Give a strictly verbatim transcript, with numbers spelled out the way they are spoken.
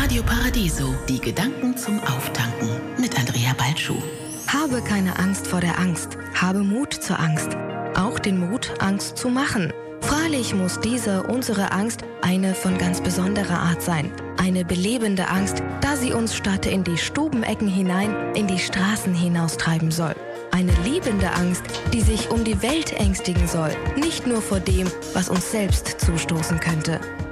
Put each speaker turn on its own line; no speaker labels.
Radio Paradiso, die Gedanken zum Auftanken mit Andrea Balschuh.
Habe keine Angst vor der Angst, habe Mut zur Angst. Auch den Mut, Angst zu machen. Freilich muss diese, unsere Angst, eine von ganz besonderer Art sein. Eine belebende Angst, da sie uns statt in die Stubenecken hinein, in die Straßen hinaustreiben soll. Eine liebende Angst, die sich um die Welt ängstigen soll, nicht nur vor dem, was uns selbst zustoßen könnte.